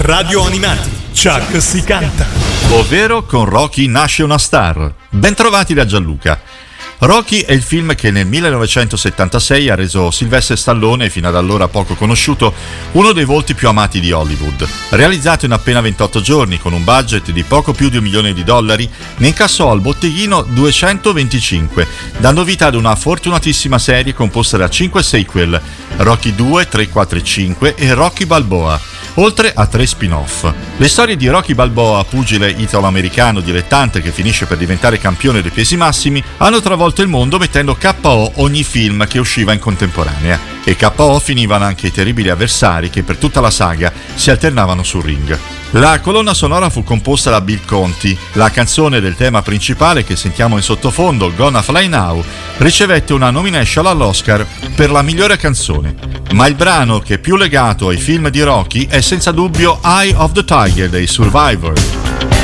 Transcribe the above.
Radio Animati, Chuck si canta. Ovvero con Rocky nasce una star. Bentrovati da Gianluca. Rocky è il film che nel 1976 ha reso Sylvester Stallone, fino ad allora poco conosciuto, uno dei volti più amati di Hollywood. Realizzato in appena 28 giorni con un budget di poco più di $1 milione, ne incassò al botteghino 225, dando vita ad una fortunatissima serie composta da 5 sequel: Rocky 2, 3, 4 e 5 e Rocky Balboa, oltre a 3 spin-off. Le storie di Rocky Balboa, pugile italo-americano dilettante che finisce per diventare campione dei pesi massimi, hanno travolto il mondo mettendo KO ogni film che usciva in contemporanea. E KO finivano anche i terribili avversari che per tutta la saga si alternavano sul ring. La colonna sonora fu composta da Bill Conti. La canzone del tema principale che sentiamo in sottofondo, Gonna Fly Now, ricevette una nomination all'Oscar per la migliore canzone. Ma il brano che è più legato ai film di Rocky è senza dubbio Eye of the Tiger dei Survivor.